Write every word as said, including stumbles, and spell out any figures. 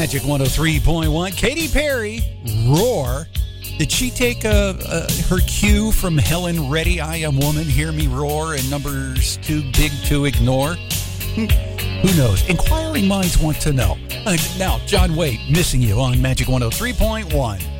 Magic one oh three point one. Katy Perry, Roar. Did she take uh, uh, her cue from Helen Reddy, I Am Woman, Hear Me Roar, and Numbers Too Big to Ignore? Hmm. Who knows? Inquiring minds want to know. Uh, now, John Waite, missing you on Magic one oh three point one.